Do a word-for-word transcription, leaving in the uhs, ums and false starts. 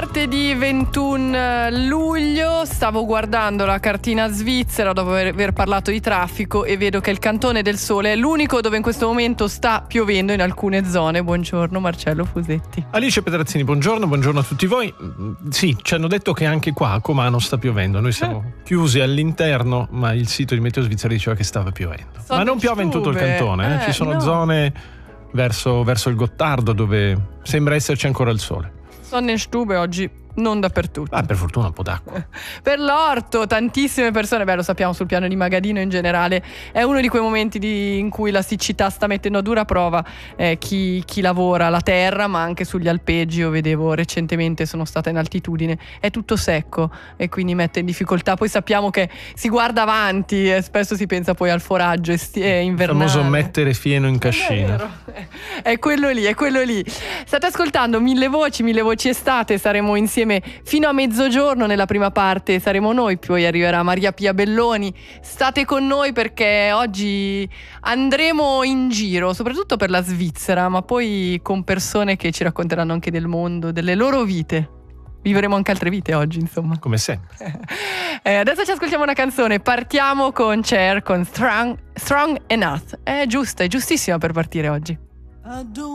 martedì ventuno luglio, stavo guardando la cartina svizzera dopo aver parlato di traffico e vedo che il Cantone del Sole è l'unico dove in questo momento sta piovendo in alcune zone. Buongiorno Marcello Fusetti. Alice Petrazzini, buongiorno, buongiorno a tutti voi. Sì, ci hanno detto che anche qua a Comano sta piovendo. Noi siamo eh. chiusi all'interno, ma il sito di Meteo Svizzera diceva che stava piovendo. Sono ma non piove in tutto il cantone, eh? Eh, ci sono no. zone verso, verso il Gottardo dove sembra esserci ancora il sole. Sonnenstube oggi non dappertutto. Ah, per fortuna un po' d'acqua. Per l'orto, tantissime persone, beh lo sappiamo sul piano di Magadino in generale, è uno di quei momenti di, in cui la siccità sta mettendo a dura prova eh, chi, chi lavora la terra, ma anche sugli alpeggi. Io vedevo recentemente, sono stata in altitudine, è tutto secco e quindi mette in difficoltà. Poi sappiamo che si guarda avanti e spesso si pensa poi al foraggio esti- invernale. Il famoso mettere fieno in cascina. È, è quello lì, è quello lì. State ascoltando Mille Voci, Mille Voci Estate, saremo insieme fino a mezzogiorno. Nella prima parte saremo noi, poi arriverà Maria Pia Belloni. State con noi perché oggi andremo in giro, soprattutto per la Svizzera, ma poi con persone che ci racconteranno anche del mondo, delle loro vite. Vivremo anche altre vite oggi, insomma. Come sempre. Eh, adesso ci ascoltiamo una canzone. Partiamo con Cher, con Strong, Strong Enough. È giusta, è giustissima per partire oggi.